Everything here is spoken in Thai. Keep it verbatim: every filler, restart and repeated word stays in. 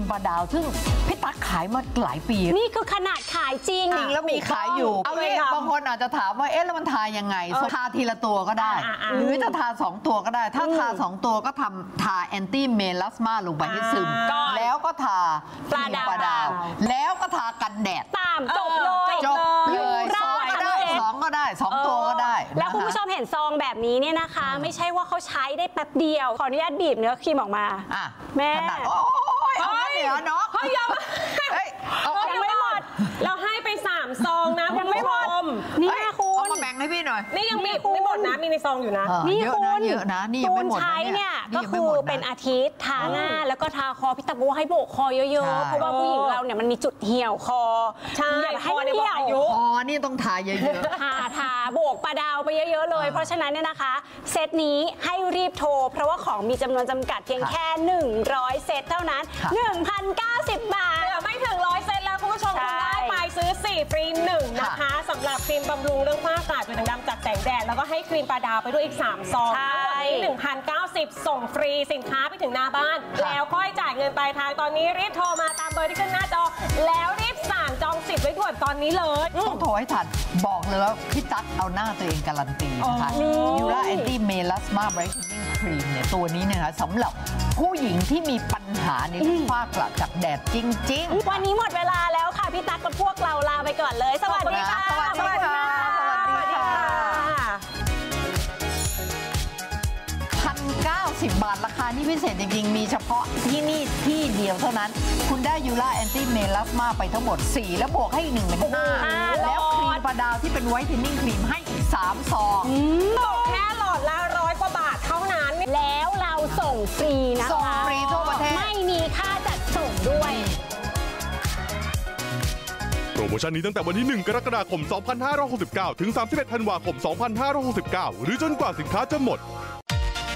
ปลาดาวซึ่งพี่ตั๊กขายมาหลายปีนี่คือขนาดขายจริงจริงแล้วมีขายอยู่เอางี้บางคนอาจจะถามว่าเอ๊ะแล้วมันทายังไงทาทีละตัวก็ได้หรือจะทาสองตัวก็ได้ถ้าทาสองตัวก็ทำทาแอนตี้เมลาสมาลงไปให้ซึมแล้วก็ทาปลาดาวแล้วก็ทากันแดดตามจบเลยจบเลยสองก็ได้สองก็ได้สองตัวก็ได้แล้วคุณผู้ชมเห็นซองแบบนี้เนี่ยนะคะไม่ใช่ว่าเขาใช้ได้แป๊บเดียวขออนุญาตบีบเนื้อครีมออกมาแม่โอ้ยเอาเดี๋ยวน้องเฮ้ยยังไม่หมดเราให้ไปสามซองนะยังไม่หมดนี่คุณเอามาแบ่งให้พี่หน่อยนี่ยังมีไม่หมดนะมีในซองอยู่นะนี่คุณเยอะนะนี่ยังไม่หมดใช้เนี่ยก็คือเป็นอาทิตย์ทาหน้าแล้วก็ทาคอพี่ตะบูให้โบกคอเยอะๆเพราะว่าผู้หญิงเราเนี่ยมันมีจุดเหี่ยวคอใช่ให้มันเหี่ยวอ๋อนี่ต้องทาเยอะๆทาทาโบกปลาดาวไปเยอะๆเลยเพราะฉะนั้นเนี่ยนะคะเซตนี้ให้รีบโทรเพราะว่าของมีจำนวนจำกัดเพียงแค่หนึ่งร้อยเซตเท่านั้น หนึ่งพันเก้าสิบ บาทเดี๋ยวไม่ถึงร้อยเซตแล้วคุณผู้ชมคุณได้ไปซื้อสี่ฟรีหนึ่งนะคะสำหรับครีมบำรุงเรื่องฝ้ากระจุดด่างดำจากแสงแดดแล้วก็ให้ครีมปลาดาวไปด้วยอีกสามซองทั้งหมดนี้ หนึ่งพันเก้าสิบ ส่งฟรีสินค้าไปถึงหน้าบ้านแล้วค่อยจ่ายเงินปลายทางตอนนี้รีบโทรมาตามเบอร์ที่ขึ้นหน้าจอแล้วรีบสั่งจองสิทธิ์ไว้ด่วนตอนนี้เลยต้องโทรให้ทันบอกเลยว่าพี่ตั๊กเอาหน้าตัวเองการันตีนะคะยูราแอนตี้เมลาสมาไบรท์เทนนิ่งครีมเนี่ยตัวนี้นะคะสำหรับผู้หญิงที่มีปัญหาในเรื่องฝ้ากระจากแดดจริงๆวันนี้หมดเวลาแล้วค่ะพี่ตั๊กกับพวกเราลาไปก่อนเลยสวัสดีค่ะสวัสดีค่ะสวัสดีค่ะพันเก้าสิบบาทราคานี่พิเศษจริงๆมีเฉพาะที่นี่ที่เดียวเท่านั้นคุณได้ยูราแอนตี้เมลาสมาไปทั้งหมดสี่แล้วบวกให้อีกหนึ่งเป็นห้าแล้วครีมปลาดาวที่เป็นไวท์เทนนิ่งครีมให้อีกสามซองตกแค่หลอดละร้อยกว่าบาทเท่านั้นแล้วเราส่งฟรีนะคะส่งฟรีทั่วประเทศไม่มีค่าจัดส่งด้วยโปรโมชั่นนี้ตั้งแต่วันที่หนึ่งกรกฎาคมสองพันห้าร้อยหกสิบเก้าถึงสามสิบเอ็ดธันวาคมสองพันห้าร้อยหกสิบเก้าหรือจนกว่าสินค้าจะหมด